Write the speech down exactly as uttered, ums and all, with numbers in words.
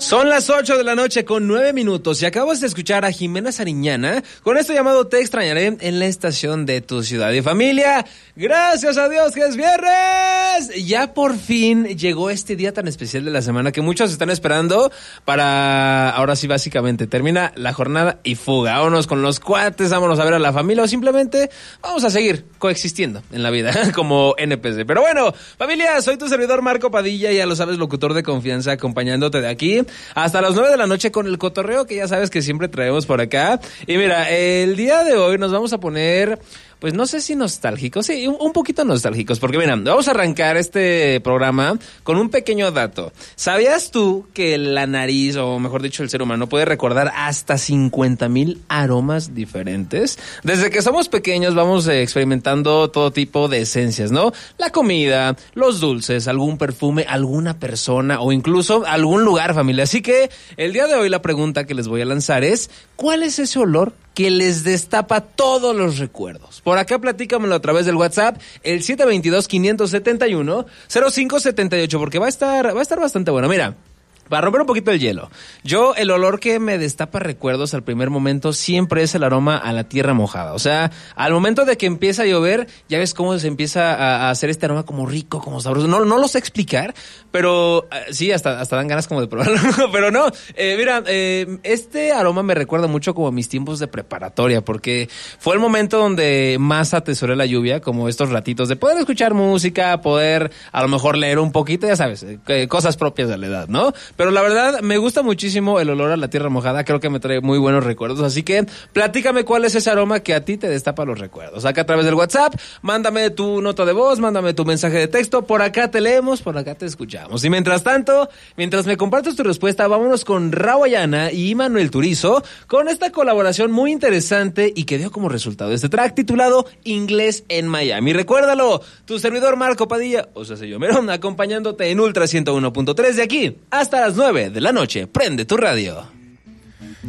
Son las ocho de la noche con nueve minutos y acabas de escuchar a Jimena Sariñana con esto llamado Te extrañaré en la estación de tu ciudad y familia. Gracias a Dios que es viernes. Ya por fin llegó este día tan especial de la semana que muchos están esperando para, ahora sí básicamente, termina la jornada y fuga. Vámonos con los cuates, vámonos a ver a la familia o simplemente vamos a seguir coexistiendo en la vida como N P C. Pero bueno, familia, soy tu servidor Marco Padilla, ya lo sabes, locutor de confianza, acompañándote de aquí hasta las nueve de la noche con el cotorreo que ya sabes que siempre traemos por acá. Y mira, el día de hoy nos vamos a poner, pues no sé si nostálgicos, sí, un, un poquito nostálgicos, porque mira, vamos a arrancar este programa con un pequeño dato. ¿Sabías tú que la nariz, o mejor dicho, el ser humano puede recordar hasta cincuenta mil aromas diferentes? Desde que somos pequeños vamos eh, experimentando todo tipo de esencias, ¿no? La comida, los dulces, algún perfume, alguna persona o incluso algún lugar, familia. Así que el día de hoy la pregunta que les voy a lanzar es, ¿cuál es ese olor que les destapa todos los recuerdos? Por acá platícamelo a través del WhatsApp, el siete dos dos, cinco siete uno, cero cinco siete ocho, porque va a estar, va a estar bastante bueno. Mira, para romper un poquito el hielo, yo el olor que me destapa recuerdos al primer momento siempre es el aroma a la tierra mojada. O sea, al momento de que empieza a llover, ya ves cómo se empieza a, a hacer este aroma como rico, como sabroso. No, no lo sé explicar, pero uh, sí, hasta, hasta dan ganas como de probarlo. Pero no, eh, mira, eh, este aroma me recuerda mucho como a mis tiempos de preparatoria, porque fue el momento donde más atesoré la lluvia, como estos ratitos de poder escuchar música, poder a lo mejor leer un poquito, ya sabes, eh, cosas propias de la edad, ¿no? Pero la verdad, me gusta muchísimo el olor a la tierra mojada. Creo que me trae muy buenos recuerdos. Así que, platícame cuál es ese aroma que a ti te destapa los recuerdos. Acá a través del WhatsApp, mándame tu nota de voz, mándame tu mensaje de texto. Por acá te leemos, por acá te escuchamos. Y mientras tanto, mientras me compartes tu respuesta, vámonos con Rawayana y Manuel Turizo con esta colaboración muy interesante y que dio como resultado este track titulado Inglés en Miami. Recuérdalo, tu servidor Marco Padilla, o sea, soy yo, Merón, acompañándote en Ultra ciento uno punto tres de aquí hasta las nueve de la noche. Prende tu radio.